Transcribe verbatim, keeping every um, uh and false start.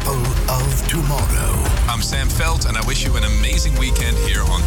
people of tomorrow. I'm Sam Felt, and I wish you an amazing weekend here on